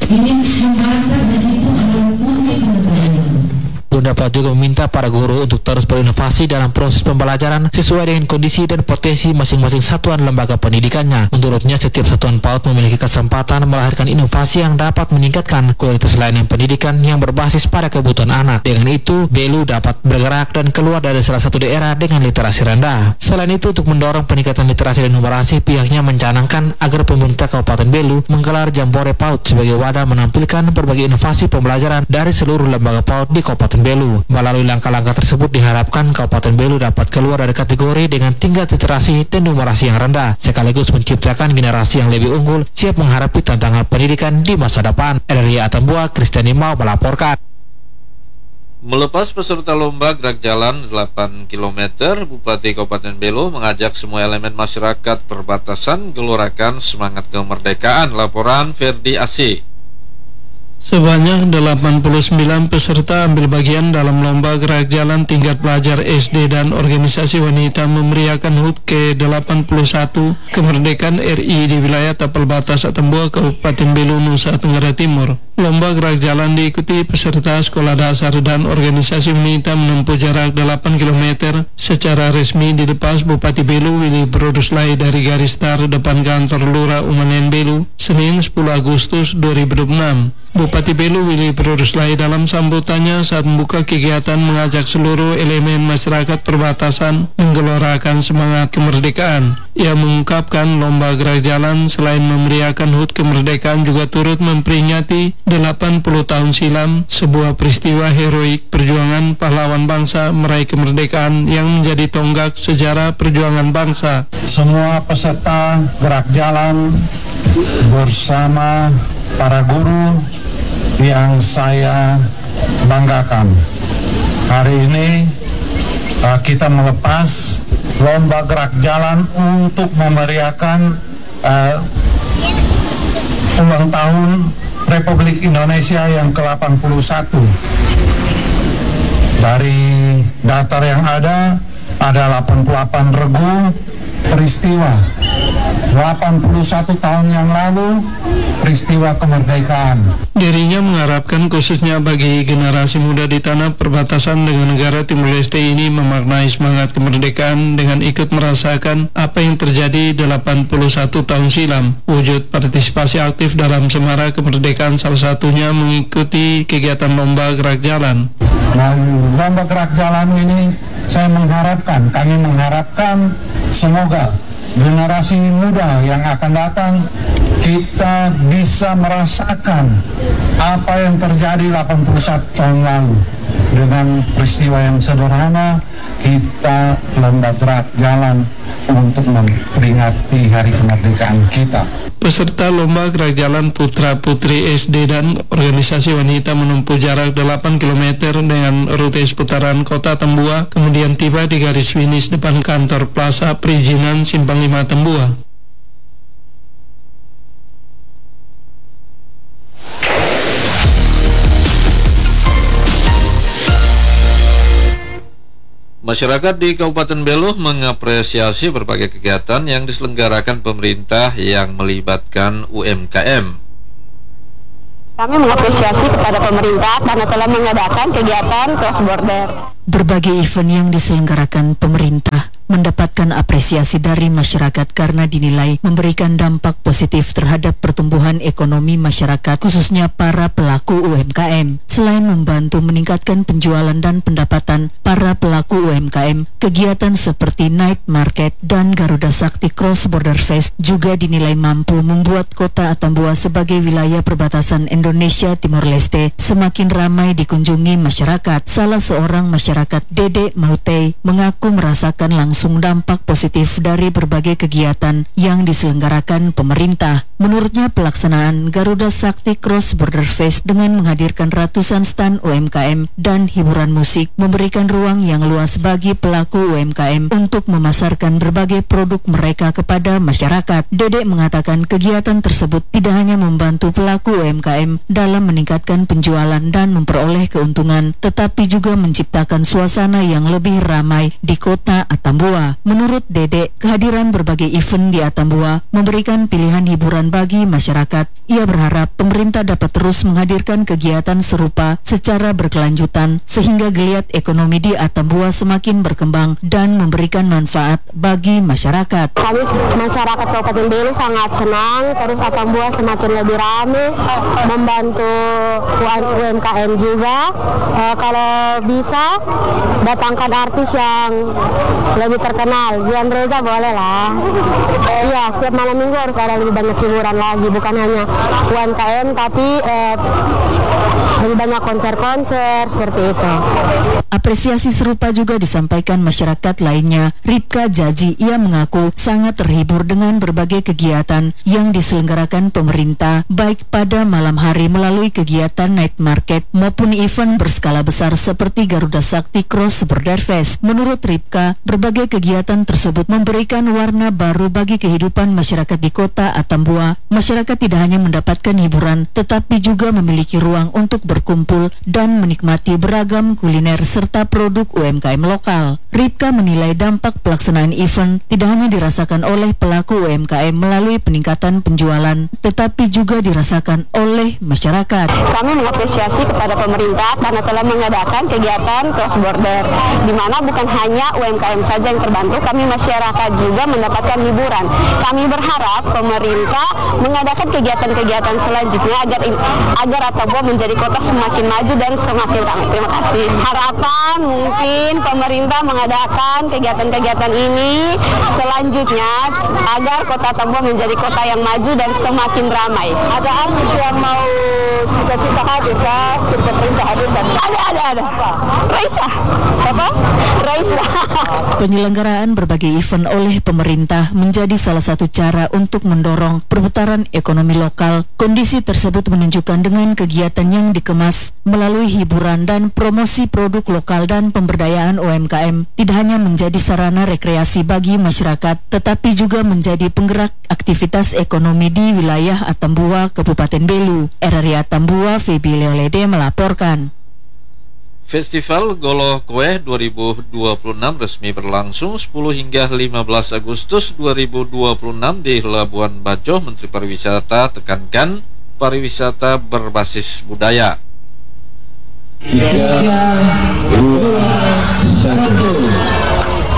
Ini membaca dan itu adalah kunci pendidikan. Dapat juga meminta para guru untuk terus berinovasi dalam proses pembelajaran sesuai dengan kondisi dan potensi masing-masing satuan lembaga pendidikannya. Menurutnya, setiap satuan PAUD memiliki kesempatan melahirkan inovasi yang dapat meningkatkan kualitas layanan pendidikan yang berbasis pada kebutuhan anak. Dengan itu, Belu dapat bergerak dan keluar dari salah satu daerah dengan literasi rendah. Selain itu, untuk mendorong peningkatan literasi dan numerasi, pihaknya mencanangkan agar pemerintah Kabupaten Belu menggelar Jambore PAUD sebagai wadah menampilkan berbagai inovasi pembelajaran dari seluruh lembaga PAUD di Kabupaten Belu. Melalui langkah-langkah tersebut diharapkan Kabupaten Belu dapat keluar dari kategori dengan tingkat literasi dan numerasi yang rendah, sekaligus menciptakan generasi yang lebih unggul siap menghadapi tantangan pendidikan di masa depan. RRI Atambua, Kristiani Mau melaporkan. Melepas peserta lomba gerak jalan 8 km, Bupati Kabupaten Belu mengajak semua elemen masyarakat perbatasan gelorakan semangat kemerdekaan. Laporan Ferdi Asih. Sebanyak 89 peserta ambil bagian dalam lomba gerak jalan tingkat pelajar SD dan organisasi wanita memeriahkan HUT ke-81 kemerdekaan RI di wilayah tapal batas Atambua, Kabupaten Belu, Nusa Tenggara Timur. Lomba gerak jalan diikuti peserta sekolah dasar dan organisasi wanita menempuh jarak 8 km secara resmi dilepas Bupati Belu Willy Broduslai dari garis start depan kantor Lurah Umanen Belu Senin 10 Agustus 2026. Bupati Belu Willy Broduslai dalam sambutannya saat membuka kegiatan mengajak seluruh elemen masyarakat perbatasan menggelorakan semangat kemerdekaan. Ia mengungkapkan lomba gerak jalan selain memeriahkan HUT kemerdekaan juga turut memperingati 80 tahun silam sebuah peristiwa heroik perjuangan pahlawan bangsa meraih kemerdekaan yang menjadi tonggak sejarah perjuangan bangsa. Semua peserta gerak jalan bersama para guru yang saya banggakan. Hari ini kita melepas lomba gerak jalan untuk memeriahkan ulang tahun Republik Indonesia yang ke-81. Dari daftar yang ada 88 regu peristiwa 81 tahun yang lalu, peristiwa kemerdekaan. Dirinya mengharapkan khususnya bagi generasi muda di tanah perbatasan dengan negara Timur Leste ini memaknai semangat kemerdekaan dengan ikut merasakan apa yang terjadi 81 tahun silam. Wujud partisipasi aktif dalam semara kemerdekaan salah satunya mengikuti kegiatan lomba gerak jalan. Nah, lomba gerak jalan ini kami mengharapkan semoga generasi muda yang akan datang kita bisa merasakan apa yang terjadi 81 tahun lalu. Dengan peristiwa yang sederhana, kita lomba gerak jalan untuk memperingati hari kemerdekaan kita. Peserta lomba gerak jalan putra-putri SD dan organisasi wanita menempuh jarak 8 km dengan rute seputaran kota Tambua, kemudian tiba di garis finish depan kantor Plaza Perizinan Simpang 5 Tambua. Masyarakat di Kabupaten Belu mengapresiasi berbagai kegiatan yang diselenggarakan pemerintah yang melibatkan UMKM. Kami mengapresiasi kepada pemerintah karena telah mengadakan kegiatan cross border. Berbagai event yang diselenggarakan pemerintah mendapatkan apresiasi dari masyarakat karena dinilai memberikan dampak positif terhadap pertumbuhan ekonomi masyarakat, khususnya para pelaku UMKM. Selain membantu meningkatkan penjualan dan pendapatan para pelaku UMKM, kegiatan seperti Night Market dan Garuda Sakti Cross Border Fest juga dinilai mampu membuat kota Atambua sebagai wilayah perbatasan Indonesia Timor Leste semakin ramai dikunjungi masyarakat. Salah seorang masyarakat, Dede Mautei, mengaku merasakan langsung dampak positif dari berbagai kegiatan yang diselenggarakan pemerintah. Menurutnya, pelaksanaan Garuda Sakti Cross Border Fest dengan menghadirkan ratusan stan UMKM dan hiburan musik memberikan ruang yang luas bagi pelaku UMKM untuk memasarkan berbagai produk mereka kepada masyarakat. Dede mengatakan kegiatan tersebut tidak hanya membantu pelaku UMKM dalam meningkatkan penjualan dan memperoleh keuntungan, tetapi juga menciptakan suasana yang lebih ramai di kota Atambua. Atambua. Menurut Dede, kehadiran berbagai event di Atambua memberikan pilihan hiburan bagi masyarakat. Ia berharap pemerintah dapat terus menghadirkan kegiatan serupa secara berkelanjutan sehingga geliat ekonomi di Atambua semakin berkembang dan memberikan manfaat bagi masyarakat. Kami masyarakat Kabupaten Belu sangat senang, terus Atambua semakin lebih ramai, membantu UMKM juga. Kalau bisa datangkan artis yang lebih terkenal, Jian Reza boleh lah. Iya, setiap malam minggu harus ada lebih banyak hiburan lagi, bukan hanya UMKM tapi lebih banyak konser-konser seperti itu. Apresiasi serupa juga disampaikan masyarakat lainnya. Ripka Jaji, ia mengaku sangat terhibur dengan berbagai kegiatan yang diselenggarakan pemerintah, baik pada malam hari melalui kegiatan night market maupun event berskala besar seperti Garuda Sakti Cross Border Fest. Menurut Ripka, berbagai kegiatan tersebut memberikan warna baru bagi kehidupan masyarakat di kota Atambua. Masyarakat tidak hanya mendapatkan hiburan, tetapi juga memiliki ruang untuk berkumpul dan menikmati beragam kuliner serta produk UMKM lokal. Ripka menilai dampak pelaksanaan event tidak hanya dirasakan oleh pelaku UMKM melalui peningkatan penjualan, tetapi juga dirasakan oleh masyarakat. Kami mengapresiasi kepada pemerintah karena telah mengadakan kegiatan cross border, di mana bukan hanya UMKM saja yang terbantu, kami masyarakat juga mendapatkan hiburan. Kami berharap pemerintah mengadakan kegiatan-kegiatan selanjutnya agar Atambua menjadi kota semakin maju dan semakin ramai. Terima kasih. Harapan mungkin pemerintah mengadakan kegiatan-kegiatan ini selanjutnya agar kota Atambua menjadi kota yang maju dan semakin ramai. Ada artis yang mau cita-cita hadir kah? Pemerintah hadir kan? Ada. Raisa. Apa? Raisa. Penyelenggaraan berbagai event oleh pemerintah menjadi salah satu cara untuk mendorong perputaran ekonomi lokal. Kondisi tersebut menunjukkan dengan kegiatan yang dikemas melalui hiburan dan promosi produk lokal dan pemberdayaan UMKM tidak hanya menjadi sarana rekreasi bagi masyarakat, tetapi juga menjadi penggerak aktivitas ekonomi di wilayah Atambua, Kabupaten Belu. RRI Atambua, Febi Leolede melaporkan. Festival Golo Kue 2026 resmi berlangsung 10 hingga 15 Agustus 2026 di Labuan Bajo. Menteri Pariwisata tekankan pariwisata berbasis budaya. 3, 2, 1.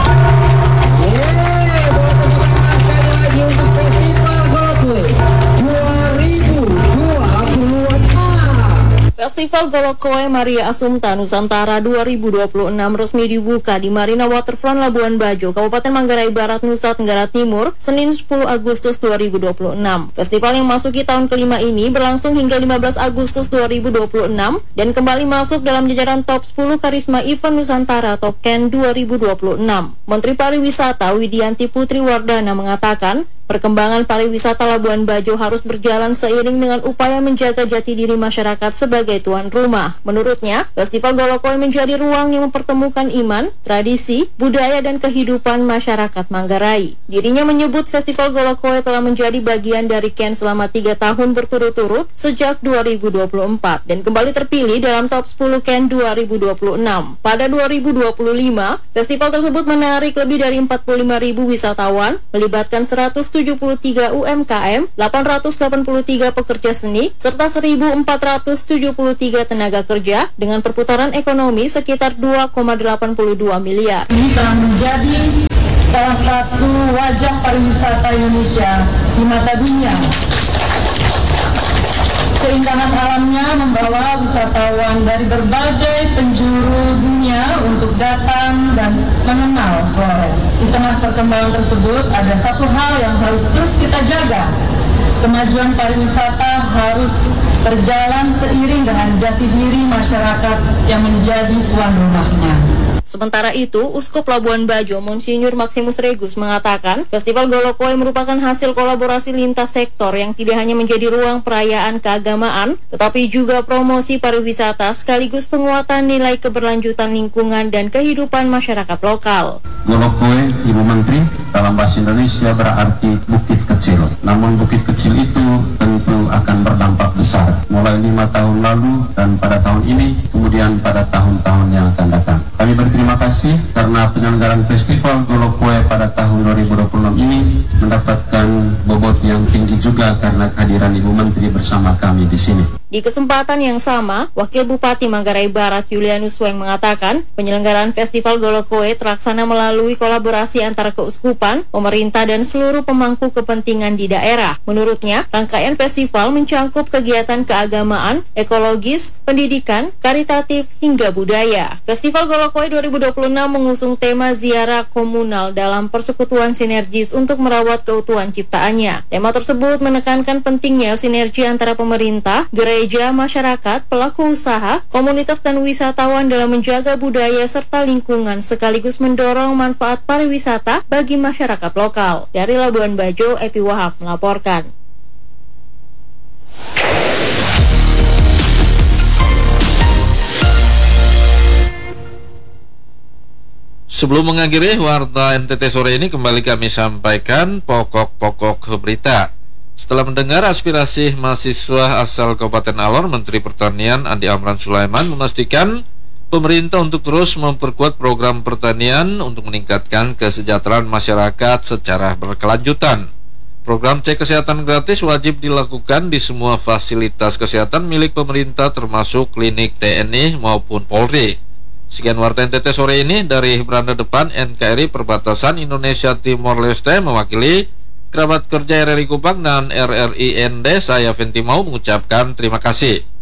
Festival Golo Kue Maria Assumpta Nusantara 2026 resmi dibuka di Marina Waterfront Labuan Bajo, Kabupaten Manggarai Barat, Nusa Tenggara Timur, Senin 10 Agustus 2026. Festival yang masuki tahun kelima ini berlangsung hingga 15 Agustus 2026 dan kembali masuk dalam jajaran top 10 Karisma Event Nusantara atau KEN 2026. Menteri Pariwisata Widianti Putri Wardana mengatakan, perkembangan pariwisata Labuan Bajo harus berjalan seiring dengan upaya menjaga jati diri masyarakat sebagai tuan rumah. Menurutnya, Festival Golo Kue menjadi ruang yang mempertemukan iman, tradisi, budaya, dan kehidupan masyarakat Manggarai. Dirinya menyebut Festival Golo Kue telah menjadi bagian dari KEN selama 3 tahun berturut-turut sejak 2024 dan kembali terpilih dalam top 10 KEN 2026. Pada 2025, festival tersebut menarik lebih dari 45.000 wisatawan, melibatkan 173 UMKM, 883 pekerja seni, serta 1.473 tenaga kerja dengan perputaran ekonomi sekitar 2,82 miliar. Ini telah menjadi salah satu wajah pariwisata Indonesia di mata dunia. Keindahan alamnya membawa wisatawan dari berbagai penjuru dunia untuk datang dan mengenal Flores. Di tengah perkembangan tersebut, ada satu hal yang harus terus kita jaga. Kemajuan pariwisata harus berjalan seiring dengan jati diri masyarakat yang menjadi tuan rumahnya. Sementara itu, Uskup Labuan Bajo Monsinyur Maximus Regus mengatakan, Festival Golo Kue merupakan hasil kolaborasi lintas sektor yang tidak hanya menjadi ruang perayaan keagamaan, tetapi juga promosi pariwisata sekaligus penguatan nilai keberlanjutan lingkungan dan kehidupan masyarakat lokal. Golo Kue, Ibu Menteri, dalam bahasa Indonesia berarti bukit kecil. Namun bukit kecil itu tentu akan berdampak besar, mulai 5 tahun lalu dan pada tahun ini, kemudian pada tahun-tahun yang akan datang. Kami berterima kasih karena penyelenggaraan Festival Golokue pada tahun 2026 ini mendapatkan bobot yang tinggi juga karena kehadiran Ibu Menteri bersama kami di sini. Di kesempatan yang sama, Wakil Bupati Manggarai Barat Julianus Weng mengatakan penyelenggaraan Festival Golokue terlaksana melalui kolaborasi antara keuskupan, pemerintah, dan seluruh pemangku kepentingan di daerah. Menurutnya, rangkaian festival mencangkup kegiatan keagamaan, ekologis, pendidikan, karitatif, hingga budaya. Festival Golokue 2026 mengusung tema ziarah komunal dalam persekutuan sinergis untuk merawat keutuhan ciptaannya. Tema tersebut menekankan pentingnya sinergi antara pemerintah, gereja, masyarakat, pelaku usaha, komunitas dan wisatawan dalam menjaga budaya serta lingkungan sekaligus mendorong manfaat pariwisata bagi masyarakat lokal. Dari Labuan Bajo, Epi Wahab melaporkan. Sebelum mengakhiri Warta NTT sore ini, kembali kami sampaikan pokok-pokok berita. Setelah mendengar aspirasi mahasiswa asal Kabupaten Alor, Menteri Pertanian Andi Amran Sulaiman memastikan pemerintah untuk terus memperkuat program pertanian untuk meningkatkan kesejahteraan masyarakat secara berkelanjutan. Program cek kesehatan gratis wajib dilakukan di semua fasilitas kesehatan milik pemerintah termasuk klinik TNI maupun Polri. Sekian Warta NTT sore ini dari beranda depan NKRI Perbatasan Indonesia Timor Leste mewakili kerabat kerja RRI Kupang dan RRI ND, saya Venti Mau mengucapkan terima kasih.